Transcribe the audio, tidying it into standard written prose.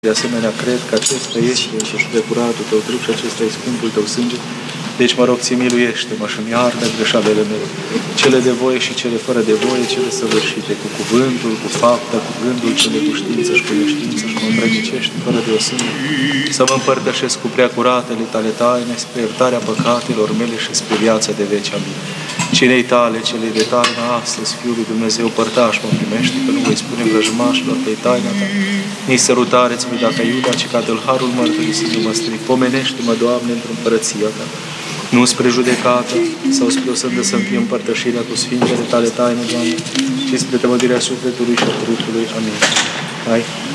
De asemenea, cred că acesta este însuși de curatul tău trup și acesta e scumpul tău sânge. Deci, mă rog, ți miluiește-mă și îmi iartă greșalele mele, cele de voie și cele fără de voie, cele săvârșite, cu cuvântul, cu fapta, cu gândul, cele cu știință și cu neștiință, și mă îmbrănicește fără de o sânge, să mă împărtășesc cu prea curatele tale taine, spre iertarea păcatelor mele și spre viața de veci. Amin. Cinei tale, celei de taină, astăzi, Fiul lui Dumnezeu, părtaș mă primește, că nu voi spune vrăjmașilor că e taina ta. Nici sărutare-ți voi dacă Iuda, ci ca tâlharul mărturisind-mă stric. Pomenește-mă, Doamne, într-o împărăția ta, nu spre judecată sau spre o sândă să-mi fie împărtășirea cu Sfintele tale taine, Doamne, ci spre tămădirea sufletului și a trupului. Amin. Hai.